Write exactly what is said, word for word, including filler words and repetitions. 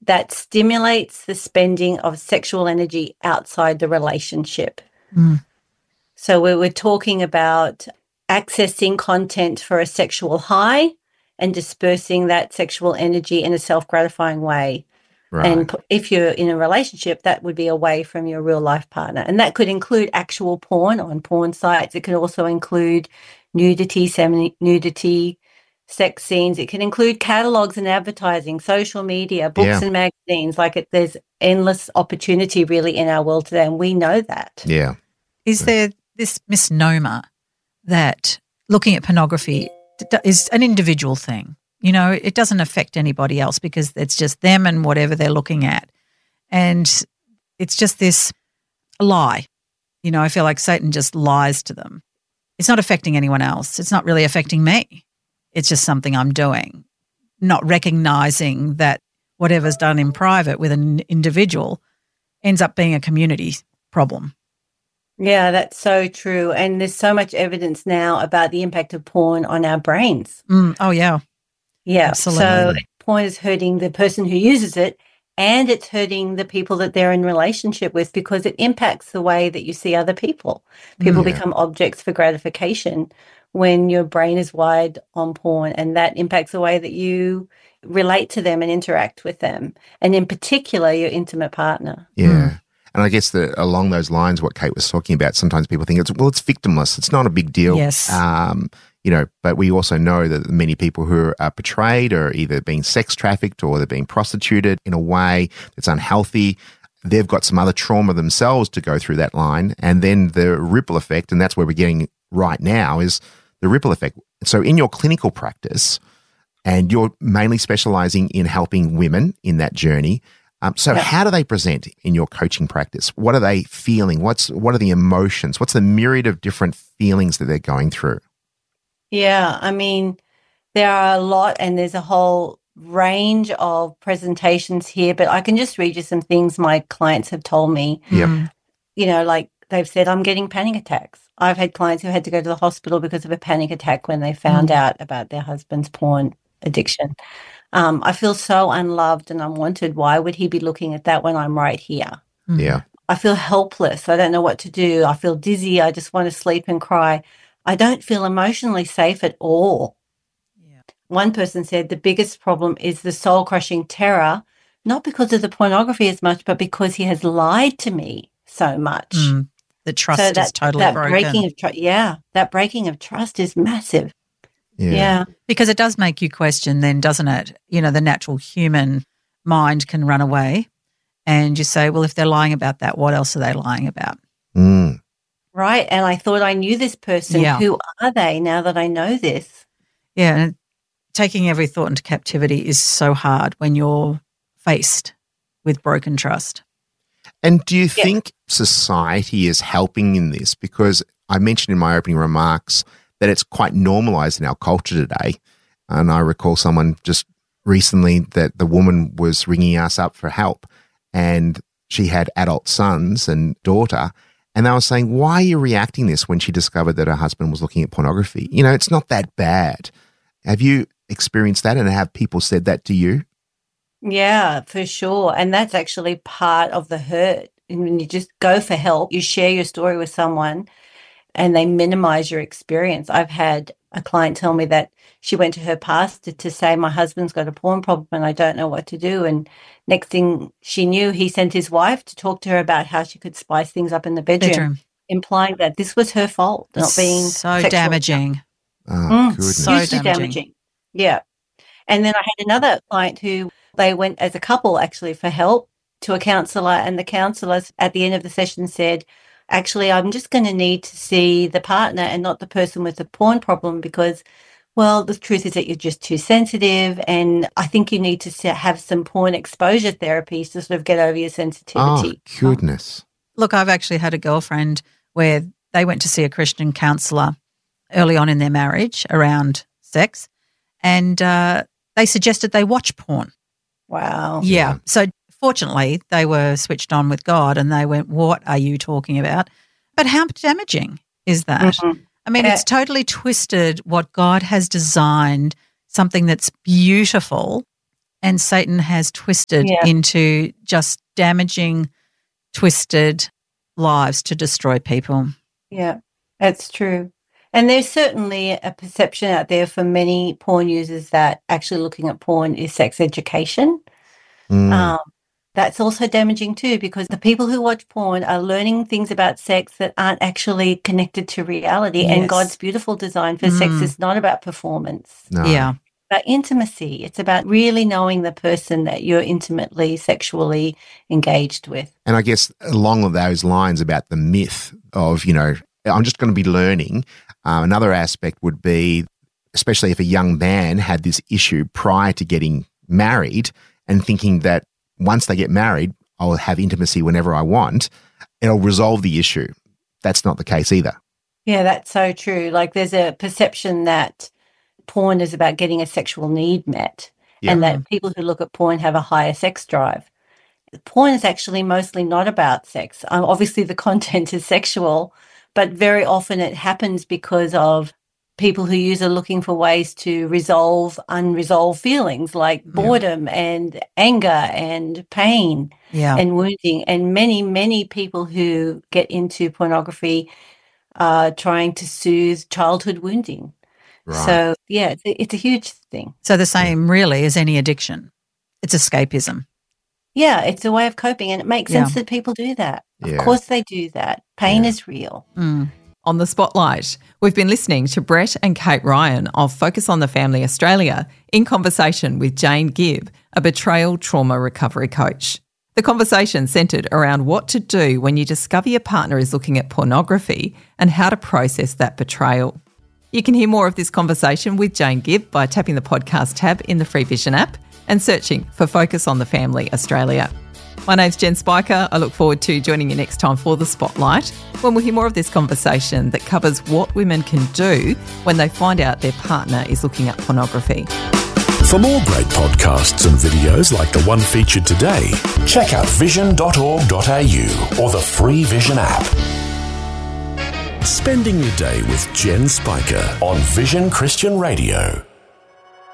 that stimulates the spending of sexual energy outside the relationship. Mm. So we we're talking about accessing content for a sexual high and dispersing that sexual energy in a self-gratifying way. Right. And p- if you're in a relationship, that would be away from your real life partner. And that could include actual porn on porn sites. It could also include nudity, semi-nudity, sex scenes. It can include catalogs and advertising, social media, books Yeah. and magazines. Like it, there's endless opportunity really in our world today, and we know that. Yeah. Is there this misnomer that looking at pornography d- is an individual thing? You know, it doesn't affect anybody else because it's just them and whatever they're looking at. And it's just this lie. You know, I feel like Satan just lies to them. It's not affecting anyone else. It's not really affecting me. It's just something I'm doing, not recognizing that whatever's done in private with an individual ends up being a community problem. Yeah, that's so true. And there's so much evidence now about the impact of porn on our brains. Mm, oh, yeah. Yeah. Absolutely. So porn is hurting the person who uses it, and it's hurting the people that they're in relationship with because it impacts the way that you see other people. People Yeah. become objects for gratification when your brain is wired on porn, and that impacts the way that you relate to them and interact with them, and in particular, your intimate partner. Yeah. Mm. And I guess that along those lines, what Kate was talking about, sometimes people think it's, well, it's victimless. It's not a big deal. Yes. Um, you know, but we also know that many people who are portrayed are either being sex trafficked or they're being prostituted in a way that's unhealthy. They've got some other trauma themselves to go through that line. And then the ripple effect, and that's where we're getting right now, is the ripple effect. So in your clinical practice, and you're mainly specializing in helping women in that journey, Um, so Yeah. how do they present in your coaching practice? What are they feeling? What's what are the emotions? What's the myriad of different feelings that they're going through? Yeah, I mean, there are a lot, and there's a whole range of presentations here, but I can just read you some things my clients have told me. Yep. Mm. You know, like they've said, I'm getting panic attacks. I've had clients who had to go to the hospital because of a panic attack when they found Mm. out about their husband's porn addiction. Um, I feel so unloved and unwanted. Why would he be looking at that when I'm right here? Mm. Yeah. I feel helpless. I don't know what to do. I feel dizzy. I just want to sleep and cry. I don't feel emotionally safe at all. Yeah. One person said the biggest problem is the soul-crushing terror, not because of the pornography as much, but because he has lied to me so much. Mm. The trust So is that, totally that broken. breaking of trust, yeah, that breaking of trust is massive. Yeah. Yeah. Because it does make you question then, doesn't it? You know, the natural human mind can run away and you say, well, if they're lying about that, what else are they lying about? Mm. Right. And I thought I knew this person. Yeah. Who are they now that I know this? Yeah, and taking every thought into captivity is so hard when you're faced with broken trust. And do you Yeah. think society is helping in this? Because I mentioned in my opening remarks that it's quite normalized in our culture today. And I recall someone just recently that the woman was ringing us up for help, and she had adult sons and daughter, and they were saying, why are you reacting this when she discovered that her husband was looking at pornography? You know, it's not that bad. Have you experienced that, and have people said that to you? Yeah, for sure. And that's actually part of the hurt. And when you just go for help, you share your story with someone and they minimize your experience. I've had a client tell me that she went to her pastor to say, my husband's got a porn problem and I don't know what to do. And next thing she knew, he sent his wife to talk to her about how she could spice things up in the bedroom, Bedroom. implying that this was her fault, not being so sexual. damaging. Oh, Mm, goodness. so Hugely damaging. damaging. Yeah. And then I had another client who they went as a couple actually for help to a counsellor, and the counsellor at the end of the session said, actually, I'm just going to need to see the partner and not the person with the porn problem because, well, the truth is that you're just too sensitive, and I think you need to se- have some porn exposure therapies to sort of get over your Oh, sensitivity. goodness. Look, I've actually had a girlfriend where they went to see a Christian counsellor early on in their marriage around sex, and uh, they suggested they watch porn. Wow. Yeah. Yeah. So fortunately, they were switched on with God and they went, what are you talking about? But how damaging is that? Mhm. I mean, Yeah. it's totally twisted what God has designed, something that's beautiful, and Satan has twisted Yeah. into just damaging, twisted lives to destroy people. Yeah, that's true. And there's certainly a perception out there for many porn users that actually looking at porn is sex education. Mm. Um, that's also damaging too, because the people who watch porn are learning things about sex that aren't actually connected to reality. Yes. And God's beautiful design for sex Mm. is not about performance. No. Yeah. It's about intimacy. It's about really knowing the person that you're intimately, sexually engaged with. And I guess along those lines about the myth of, you know, I'm just going to be learning. Uh, another aspect would be, especially if a young man had this issue prior to getting married and thinking that once they get married, I'll have intimacy whenever I want, it'll resolve the issue. That's not the case either. Yeah, that's so true. Like there's a perception that porn is about getting a sexual need met, Yeah. and that people who look at porn have a higher sex drive. Porn is actually mostly not about sex. Um, obviously, the content is sexual, but very often it happens because of people who use are looking for ways to resolve unresolved feelings like boredom and anger and pain Yeah. and wounding. And many, many people who get into pornography are trying to soothe childhood wounding. Right. So, yeah, it's a, it's a huge thing. So the same really as any addiction. It's escapism. Yeah, it's a way of coping, and it makes Yeah. sense that people do that. Yeah. Of course they do that. Pain Yeah. is real. Mm. On the Spotlight, we've been listening to Brett and Kate Ryan of Focus on the Family Australia in conversation with Jane Gibb, a betrayal trauma recovery coach. The conversation centred around what to do when you discover your partner is looking at pornography and how to process that betrayal. You can hear more of this conversation with Jane Gibb by tapping the podcast tab in the Free Vision app and searching for Focus on the Family Australia. My name's Jen Spiker. I look forward to joining you next time for The Spotlight, when we'll hear more of this conversation that covers what women can do when they find out their partner is looking at pornography. For more great podcasts and videos like the one featured today, check out vision dot org dot a u or the Free Vision app. Spending your day with Jen Spiker on Vision Christian Radio.